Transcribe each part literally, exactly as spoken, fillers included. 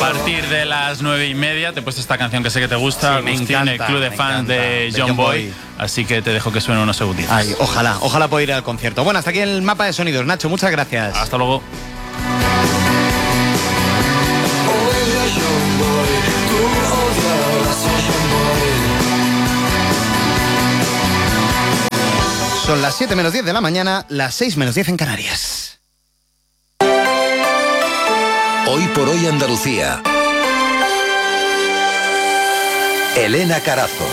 partir de las nueve y media te he puesto esta canción que sé que te gusta, sí, Agustín, el club de fans encanta, de John, John Boy, Boy. Así que te dejo que suene unos segunditos. Ay, ojalá, ojalá pueda ir al concierto. Bueno, hasta aquí el mapa de sonidos. Nacho, muchas gracias. Hasta luego. Son las siete menos diez de la mañana, las seis menos diez en Canarias. Hoy por hoy Andalucía. Elena Carazo.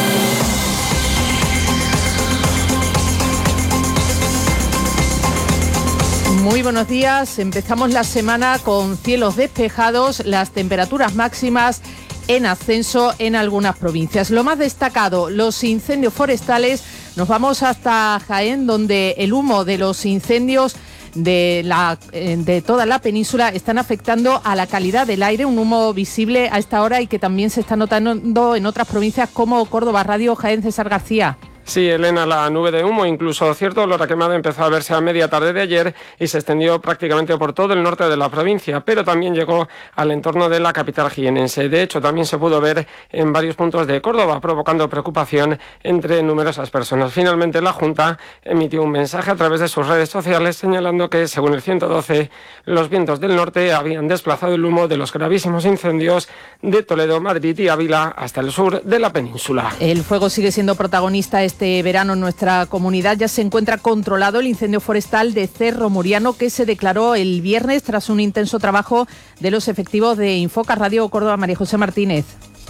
Muy buenos días. Empezamos la semana con cielos despejados, las temperaturas máximas en ascenso en algunas provincias. Lo más destacado, los incendios forestales. Nos vamos hasta Jaén, donde el humo de los incendios de, la, de toda la península están afectando a la calidad del aire, un humo visible a esta hora y que también se está notando en otras provincias como Córdoba. Radio Jaén, César García. Sí, Elena, la nube de humo, incluso cierto olor a quemado, empezó a verse a media tarde de ayer y se extendió prácticamente por todo el norte de la provincia, pero también llegó al entorno de la capital jienense. De hecho, también se pudo ver en varios puntos de Córdoba, provocando preocupación entre numerosas personas. Finalmente, la Junta emitió un mensaje a través de sus redes sociales señalando que, según el ciento doce, los vientos del norte habían desplazado el humo de los gravísimos incendios de Toledo, Madrid y Ávila hasta el sur de la península. El fuego sigue siendo protagonista este verano en nuestra comunidad. Ya se encuentra controlado el incendio forestal de Cerro Muriano, que se declaró el viernes tras un intenso trabajo de los efectivos de Infoca Radio Córdoba. María José Martínez.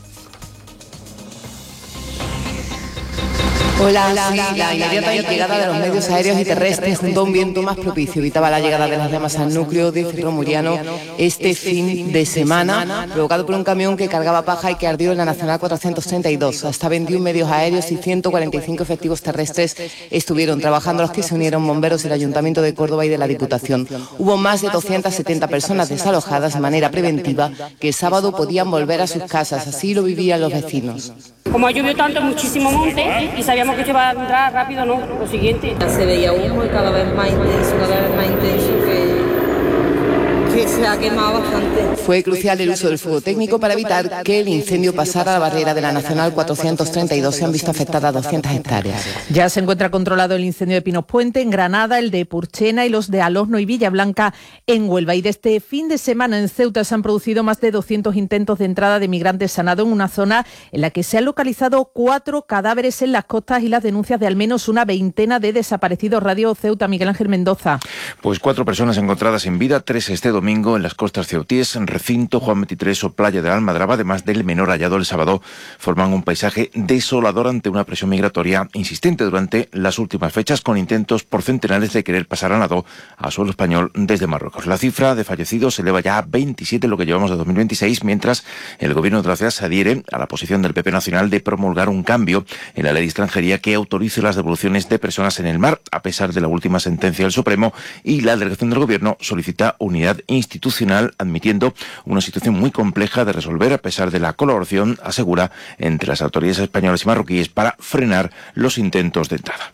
Hola, Hola sí, la inmediata llegada de los medios aéreos y terrestres junto a un viento más propicio evitaba la llegada de las llamas al núcleo de Cerro Muriano este fin de semana, provocado por un camión que cargaba paja y que ardió en la Nacional cuatrocientos treinta y dos. Hasta veintiún medios aéreos y ciento cuarenta y cinco efectivos terrestres estuvieron trabajando, a los que se unieron bomberos del Ayuntamiento de Córdoba y de la Diputación. Hubo más de doscientas setenta personas desalojadas de manera preventiva que el sábado podían volver a sus casas. Así lo vivían los vecinos. Como ha llovido tanto, muchísimo monte y sabíamos que se iba a entrar rápido, ¿no? Lo siguiente. Se veía humo y cada vez más intenso, cada vez más intenso que, que se ha quemado bastante. Fue crucial el uso del fuego técnico para evitar que el incendio pasara a la barrera de la Nacional cuatrocientos treinta y dos. Se han visto afectadas doscientas hectáreas. Ya se encuentra controlado el incendio de Pinos Puente en Granada, el de Purchena y los de Alosno y Villablanca en Huelva. Y desde este fin de semana en Ceuta se han producido más de doscientos intentos de entrada de migrantes sanado en una zona en la que se han localizado cuatro cadáveres en las costas y las denuncias de al menos una veintena de desaparecidos. Radio Ceuta, Miguel Ángel Mendoza. Pues cuatro personas encontradas en vida, tres este domingo en las costas ceutíes, Recinto, Juan veintitrés o Playa de la Almadraba, además del menor hallado el sábado, forman un paisaje desolador ante una presión migratoria insistente durante las últimas fechas, con intentos por centenares de querer pasar a nado a suelo español desde Marruecos. La cifra de fallecidos se eleva ya a veintisiete en lo que llevamos de dos mil veintiséis, mientras el gobierno de la ciudad se adhiere a la posición del P P Nacional de promulgar un cambio en la ley de extranjería que autorice las devoluciones de personas en el mar, a pesar de la última sentencia del Supremo, y la delegación del gobierno solicita unidad institucional, admitiendo una situación muy compleja de resolver a pesar de la colaboración, asegura, entre las autoridades españolas y marroquíes para frenar los intentos de entrada.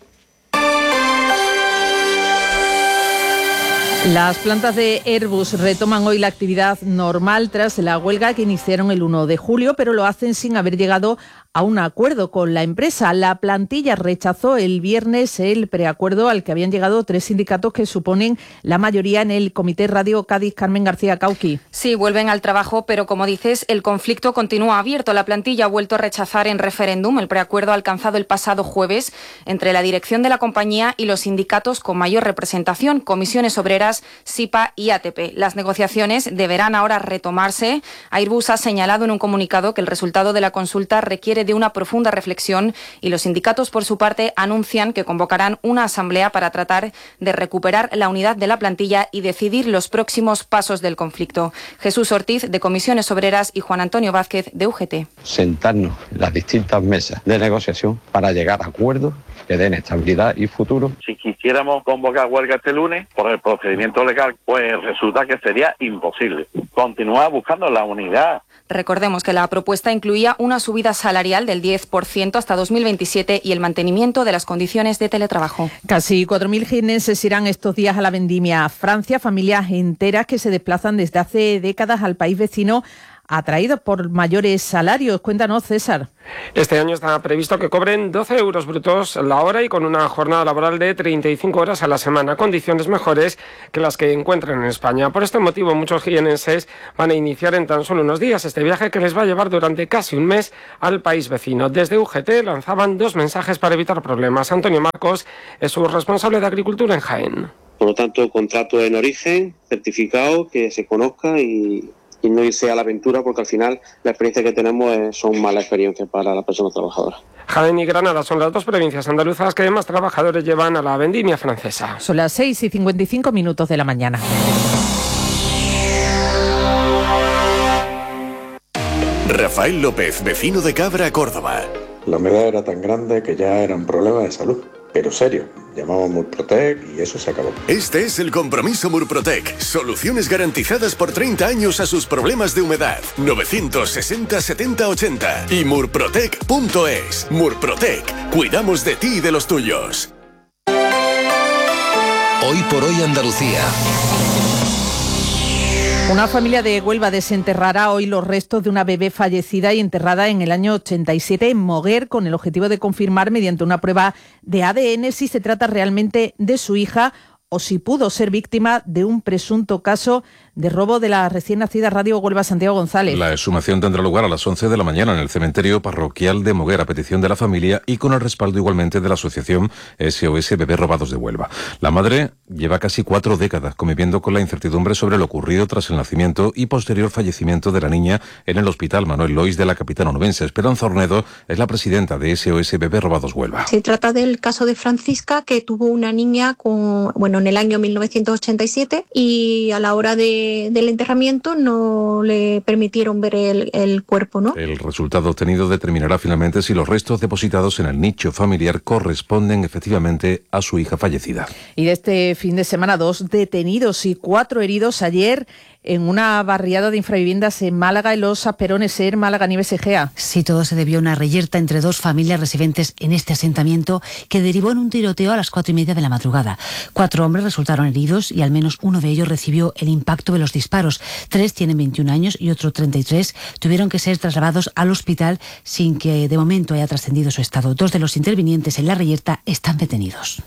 Las plantas de Airbus retoman hoy la actividad normal tras la huelga que iniciaron el uno de julio, pero lo hacen sin haber llegado a un acuerdo con la empresa. La plantilla rechazó el viernes el preacuerdo al que habían llegado tres sindicatos que suponen la mayoría en el Comité Radio Cádiz. Carmen García Cauqui. Sí, vuelven al trabajo, pero como dices, el conflicto continúa abierto. La plantilla ha vuelto a rechazar en referéndum el preacuerdo alcanzado el pasado jueves entre la dirección de la compañía y los sindicatos con mayor representación, Comisiones Obreras, SIPA y A T P. Las negociaciones deberán ahora retomarse. Airbus ha señalado en un comunicado que el resultado de la consulta requiere de una profunda reflexión y los sindicatos, por su parte, anuncian que convocarán una asamblea para tratar de recuperar la unidad de la plantilla y decidir los próximos pasos del conflicto. Jesús Ortiz, de Comisiones Obreras, y Juan Antonio Vázquez, de U G T. Sentarnos en las distintas mesas de negociación para llegar a acuerdos que den estabilidad y futuro. Si quisiéramos convocar huelga este lunes, por el procedimiento procedimiento legal, pues resulta que sería imposible. Continúa buscando la unidad. Recordemos que la propuesta incluía una subida salarial del diez por ciento hasta dos mil veintisiete y el mantenimiento de las condiciones de teletrabajo. Casi cuatro mil jienenses irán estos días a la vendimia a Francia, familias enteras que se desplazan desde hace décadas al país vecino, atraídos por mayores salarios. Cuéntanos, César. Este año está previsto que cobren doce euros brutos la hora y con una jornada laboral de treinta y cinco horas a la semana, condiciones mejores que las que encuentran en España. Por este motivo, muchos jienenses van a iniciar en tan solo unos días este viaje que les va a llevar durante casi un mes al país vecino. Desde U G T lanzaban dos mensajes para evitar problemas. Antonio Marcos es su responsable de Agricultura en Jaén. Por lo tanto, contrato en origen, certificado, que se conozca y... y no irse a la aventura, porque al final la experiencia que tenemos es, son malas experiencias para las personas trabajadoras. Jaén y Granada son las dos provincias andaluzas que más trabajadores llevan a la vendimia francesa. Son las seis y cincuenta y cinco minutos de la mañana. Rafael López, vecino de Cabra, Córdoba. La humedad era tan grande que ya era un problema de salud, pero serio. Llamamos Murprotec y eso se acabó. Este es el compromiso Murprotec. Soluciones garantizadas por treinta años a sus problemas de humedad. novecientos sesenta setenta ochenta y murprotec punto es. Murprotec. Cuidamos de ti y de los tuyos. Hoy por hoy Andalucía. Una familia de Huelva desenterrará hoy los restos de una bebé fallecida y enterrada en el año ochenta y siete en Moguer, con el objetivo de confirmar mediante una prueba de A D N si se trata realmente de su hija o si pudo ser víctima de un presunto caso de robo de la recién nacida Radio Huelva. Santiago González. La exhumación tendrá lugar a las once de la mañana en el cementerio parroquial de Moguer, a petición de la familia y con el respaldo igualmente de la asociación S O S Bebés Robados de Huelva. La madre lleva casi cuatro décadas conviviendo con la incertidumbre sobre lo ocurrido tras el nacimiento y posterior fallecimiento de la niña en el Hospital Manuel Lois de la capital onubense. Esperanza Ornedo es la presidenta de S O S Bebés Robados Huelva. Se trata del caso de Francisca, que tuvo una niña con, bueno, en el año mil novecientos ochenta y siete, y a la hora de del enterramiento no le permitieron ver el, el cuerpo, ¿no? El resultado obtenido determinará finalmente si los restos depositados en el nicho familiar corresponden efectivamente a su hija fallecida. Y de este fin de semana, dos detenidos y cuatro heridos ayer en una barriada de infraviviendas en Málaga, en Los Asperones, Ser Málaga, Nieves Egea. Sí, todo se debió a una reyerta entre dos familias residentes en este asentamiento que derivó en un tiroteo a las cuatro y media de la madrugada. Cuatro hombres resultaron heridos y al menos uno de ellos recibió el impacto de los disparos. Tres tienen veintiún años y otro treinta y tres. Tuvieron que ser trasladados al hospital sin que de momento haya trascendido su estado. Dos de los intervinientes en la reyerta están detenidos.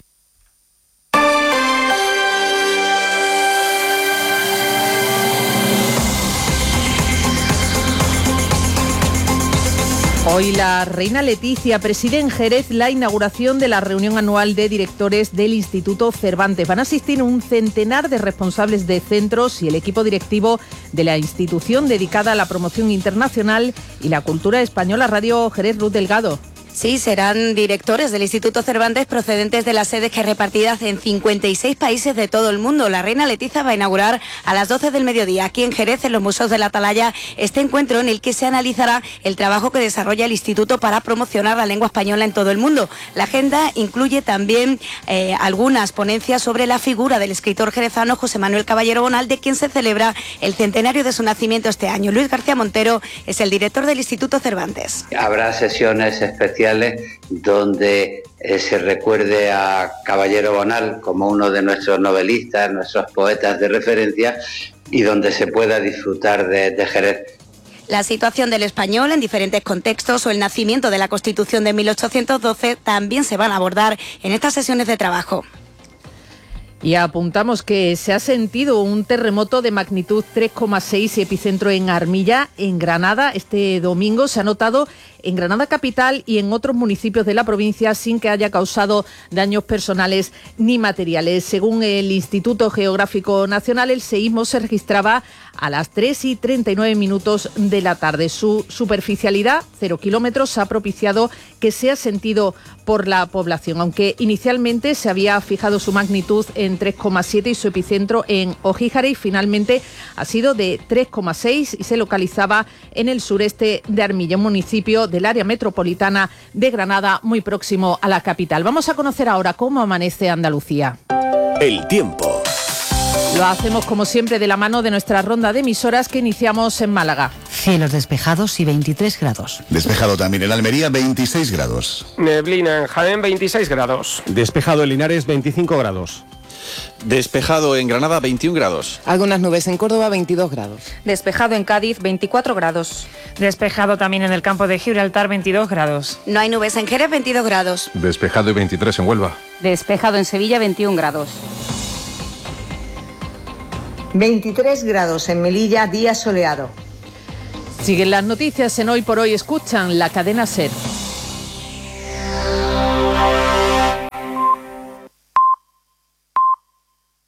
Hoy la reina Leticia preside en Jerez la inauguración de la reunión anual de directores del Instituto Cervantes. Van a asistir un centenar de responsables de centros y el equipo directivo de la institución dedicada a la promoción internacional y la cultura española. Radio Jerez, Ruth Delgado. Sí, serán directores del Instituto Cervantes procedentes de las sedes que repartidas en cincuenta y seis países de todo el mundo. La reina Leticia va a inaugurar a las doce del mediodía aquí en Jerez, en los Museos de la Atalaya, este encuentro en el que se analizará el trabajo que desarrolla el Instituto para promocionar la lengua española en todo el mundo. La agenda incluye también eh, algunas ponencias sobre la figura del escritor jerezano José Manuel Caballero Bonal, de quien se celebra el centenario de su nacimiento este año. Luis García Montero es el director del Instituto Cervantes. Habrá sesiones especiales donde eh, se recuerde a Caballero Bonal como uno de nuestros novelistas, nuestros poetas de referencia, y donde se pueda disfrutar de, de Jerez. La situación del español en diferentes contextos o el nacimiento de la Constitución de mil ochocientos doce también se van a abordar en estas sesiones de trabajo. Y apuntamos que se ha sentido un terremoto de magnitud tres coma seis y epicentro en Armilla, en Granada. Este domingo se ha notado en Granada capital y en otros municipios de la provincia sin que haya causado daños personales ni materiales. Según el Instituto Geográfico Nacional, el seísmo se registraba a las tres y treinta y nueve minutos de la tarde. Su superficialidad, cero kilómetros, ha propiciado que sea sentido por la población, aunque inicialmente se había fijado su magnitud en tres coma siete y su epicentro en Ojíjare, y finalmente ha sido de tres coma seis y se localizaba en el sureste de Armilla, un municipio del área metropolitana de Granada, muy próximo a la capital. Vamos a conocer ahora cómo amanece Andalucía. El tiempo. Lo hacemos como siempre de la mano de nuestra ronda de emisoras que iniciamos en Málaga. Cielos despejados y veintitrés grados. Despejado también en Almería, veintiséis grados. Neblina en Jaén, veintiséis grados. Despejado en Linares, veinticinco grados. Despejado en Granada, veintiún grados. Algunas nubes en Córdoba, veintidós grados. Despejado en Cádiz, veinticuatro grados. Despejado también en el campo de Gibraltar, veintidós grados. No hay nubes en Jerez, veintidós grados. Despejado y veintitrés en Huelva. Despejado en Sevilla, veintiún grados. veintitrés grados en Melilla, día soleado. Siguen las noticias en Hoy por Hoy. Escuchan la cadena SER.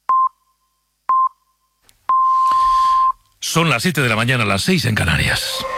Son las siete de la mañana, las seis en Canarias.